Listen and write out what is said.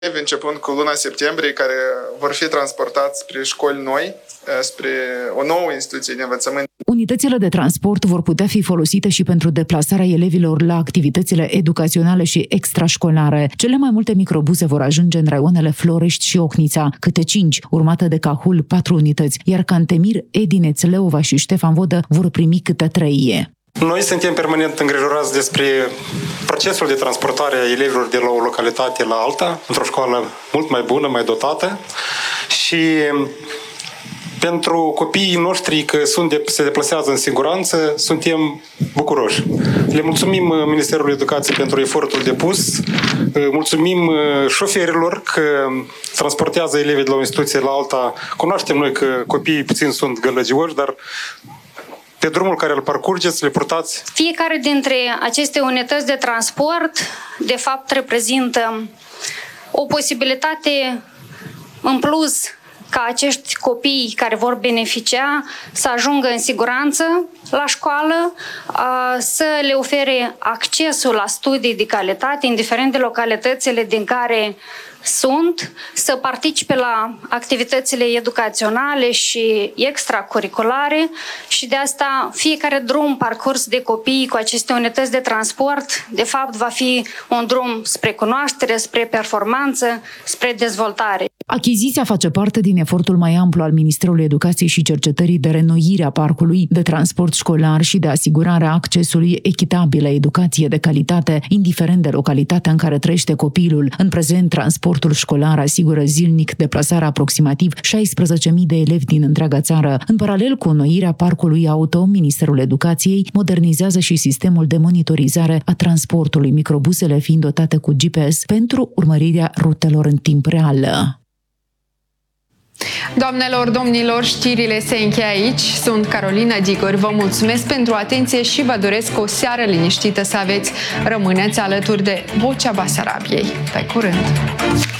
începând cu luna septembrie, care vor fi transportați spre școli noi, spre o nouă instituție de învățământ. Unitățile de transport vor putea fi folosite și pentru deplasarea elevilor la activitățile educaționale și extrașcolare. Cele mai multe microbuze vor ajunge în raioanele Florești și Ocnița, câte 5, urmate de Cahul 4 unități, iar Cantemir, Edineț, Leova și Ștefan Vodă vor primi câte 3. Noi suntem permanent îngrijorați despre procesul de transportare a elevilor de la o localitate la alta, într-o școală mult mai bună, mai dotată, și pentru copiii noștri că se deplasează în siguranță, suntem bucuroși. Le mulțumim Ministerului Educației pentru efortul depus, mulțumim șoferilor că transportează elevii de la o instituție la alta. Cunoaștem noi că copiii puțin sunt gălăgioși, dar pe drumul care îl parcurgeți, le purtați. Fiecare dintre aceste unități de transport, de fapt, reprezintă o posibilitate în plus ca acești copii care vor beneficia să ajungă în siguranță la școală, să le ofere accesul la studii de calitate, indiferent de localitățile din care sunt, să participe la activitățile educaționale și extracurriculare și de asta fiecare drum parcurs de copii cu aceste unități de transport, de fapt, va fi un drum spre cunoaștere, spre performanță, spre dezvoltare. Achiziția face parte din efortul mai amplu al Ministerului Educației și Cercetării de reînnoire a parcului de transport școlar și de asigurarea accesului echitabil la educație de calitate, indiferent de localitatea în care trăiește copilul. În prezent, transportul școlar asigură zilnic deplasarea aproximativ 16.000 de elevi din întreaga țară. În paralel cu înnoirea parcului auto, Ministerul Educației modernizează și sistemul de monitorizare a transportului, microbusele fiind dotate cu GPS pentru urmărirea rutelor în timp real. Doamnelor, domnilor, știrile se încheie aici. Sunt Carolina Digor. Vă mulțumesc pentru atenție și vă doresc o seară liniștită să aveți. Rămâneți alături de Vocea Basarabiei. Pe curând!